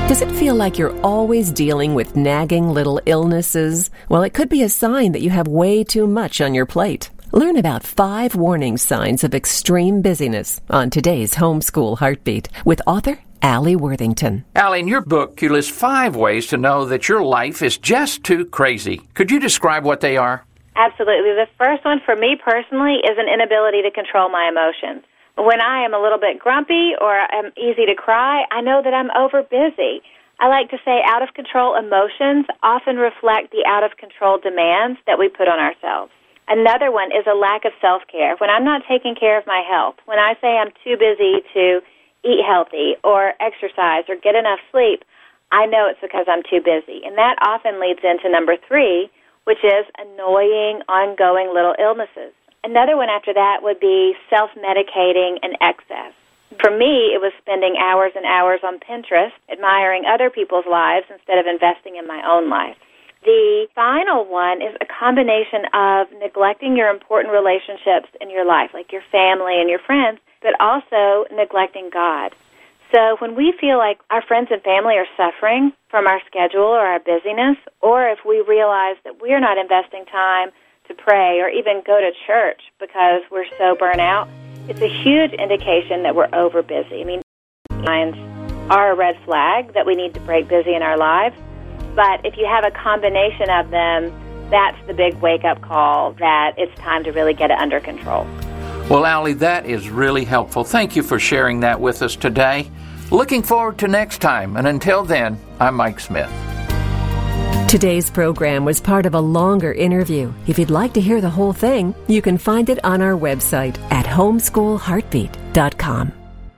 Does it feel like you're always dealing with nagging little illnesses? Well, it could be a sign that you have way too much on your plate. Learn about 5 warning signs of extreme busyness on today's Homeschool Heartbeat with author Allie Worthington. Allie, in your book, you list 5 ways to know that your life is just too crazy. Could you describe what they are? Absolutely. The first one for me personally is an inability to control my emotions. When I am a little bit grumpy or I'm easy to cry, I know that I'm overbusy. I like to say out-of-control emotions often reflect the out-of-control demands that we put on ourselves. Another one is a lack of self-care. When I'm not taking care of my health, when I say I'm too busy to eat healthy or exercise or get enough sleep, I know it's because I'm too busy. And that often leads into number 3, which is annoying, ongoing little illnesses. Another one after that would be self-medicating and excess. For me, it was spending hours and hours on Pinterest, admiring other people's lives instead of investing in my own life. The final one is a combination of neglecting your important relationships in your life, like your family and your friends, but also neglecting God. So when we feel like our friends and family are suffering from our schedule or our busyness, or if we realize that we're not investing time to pray or even go to church because we're so burnt out, it's a huge indication that we're over busy. I mean, signs are a red flag that we need to break busy in our lives, but if you have a combination of them, that's the big wake-up call that it's time to really get it under control. Well, Allie, that is really helpful. Thank you for sharing that with us today. Looking forward to next time, and until then, I'm Mike Smith. Today's program was part of a longer interview. If you'd like to hear the whole thing, you can find it on our website at homeschoolheartbeat.com.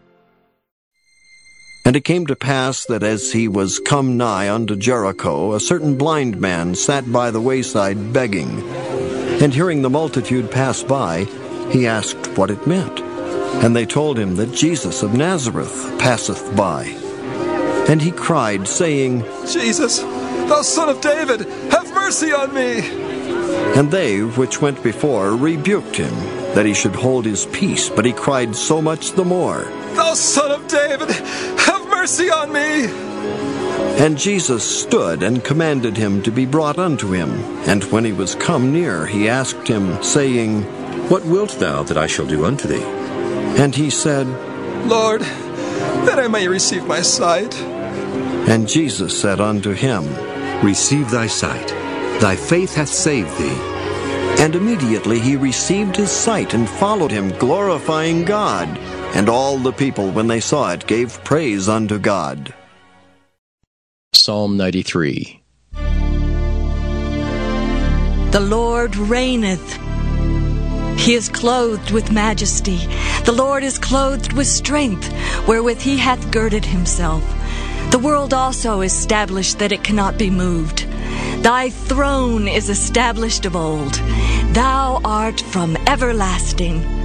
And it came to pass that as he was come nigh unto Jericho, a certain blind man sat by the wayside begging. And hearing the multitude pass by, he asked what it meant. And they told him that Jesus of Nazareth passeth by. And he cried, saying, Jesus, thou Son of David, have mercy on me. And they which went before rebuked him, that he should hold his peace. But he cried so much the more, Thou Son of David, have mercy on me. And Jesus stood and commanded him to be brought unto him. And when he was come near, he asked him, saying, What wilt thou that I shall do unto thee? And he said, Lord, that I may receive my sight. And Jesus said unto him, Receive thy sight. Thy faith hath saved thee. And immediately he received his sight and followed him, glorifying God. And all the people, when they saw it, gave praise unto God. Psalm 93. The Lord reigneth. He is clothed with majesty. The Lord is clothed with strength, wherewith he hath girded himself. The world also is established that it cannot be moved. Thy throne is established of old. Thou art from everlasting.